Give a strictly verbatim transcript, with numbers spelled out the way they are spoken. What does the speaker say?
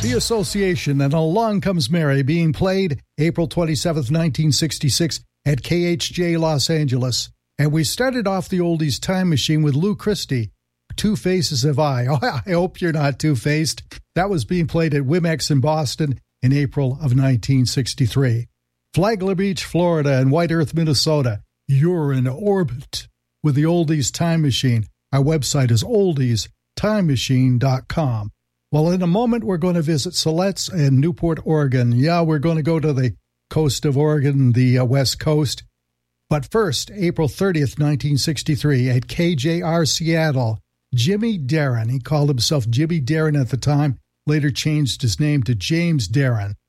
The Association and Along Comes Mary being played April twenty-seventh, nineteen sixty-six at K H J Los Angeles. And we started off the Oldies Time Machine with Lou Christie, Two Faces of I. Oh, I hope you're not two-faced. That was being played at Wimex in Boston in April of nineteen sixty-three. Flagler Beach, Florida and White Earth, Minnesota. You're in Orbit with the Oldies Time Machine. Our website is oldies time machine dot com. Well, in a moment, we're going to visit Siletz and Newport, Oregon. Yeah, we're going to go to the coast of Oregon, the uh, West Coast. But first, April thirtieth, nineteen sixty-three, at K J R Seattle, Jimmy Darren, he called himself Jimmy Darren at the time, later changed his name to James Darren,